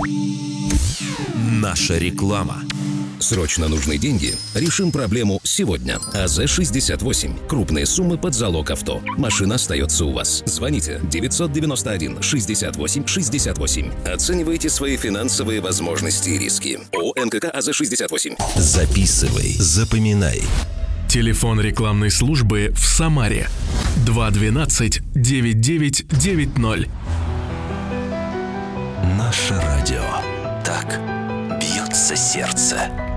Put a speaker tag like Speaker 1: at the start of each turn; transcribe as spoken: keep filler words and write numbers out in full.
Speaker 1: Наша реклама.
Speaker 2: Срочно нужны деньги? Решим проблему сегодня. АЗ шестьдесят восемь. Крупные суммы под залог авто. Машина остается у вас. Звоните девятьсот девяносто один шестьдесят восемь шестьдесят восемь. Оценивайте свои финансовые возможности и риски. ООО НКК АЗ шестьдесят восемь.
Speaker 1: Записывай, запоминай.
Speaker 3: Телефон рекламной службы в Самаре два двенадцать девять девять девять ноль.
Speaker 1: Наше радио. Так бьется сердце.